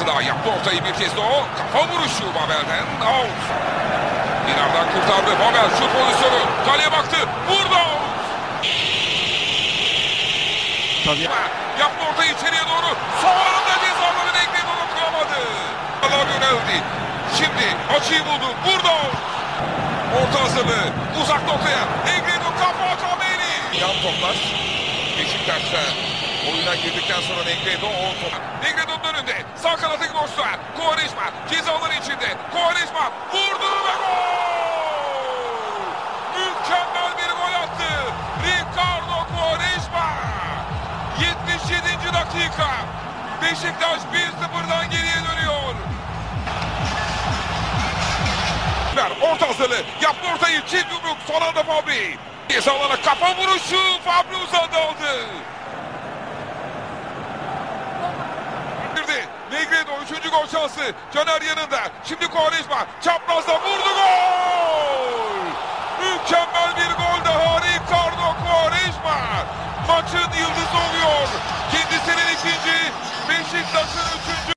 şansı daha yaptı ortayı bir kez de o. Kafa vuruşu Babel'den out. Dinar'dan kurtardı Babel şut pozisyonu. Kaleye baktı. Vurdu out. Tabii. Yaptı ortayı içeriye doğru. Sonunda cezaları Negredo dokunamadı. Allah yöneldi. Şimdi açıyı buldu. Vurdu out. Orta hazırlığı. Uzak noktaya. Negredo kafa Cameli. Yan toplar. Beşiktaş'ta oyuna girdikten sonra Negredo o top. Negredo'nun önünde. Sağ kanatı boşluğa. Quaresma cezaları içinde. Quaresma vurdu ve gol! Mükemmel bir gol attı. Ricardo Quaresma. 77. dakika. Beşiktaş 1-0'dan geriye dönüyor. Orta hazırlığı. Yaptı ortayı. Çift yumruk. Son anda Fabri. Cezalara kafa vuruşu. Fabri uzadı aldı. Negredo 3. gol şansı. Caner yanında. Şimdi Quaresma. Çaprazda vurdu gol. Mükemmel bir gol daha. Ricardo Quaresma. Maçın yıldızı oluyor. Kendisinin 2. Beşiktaş'ın 3.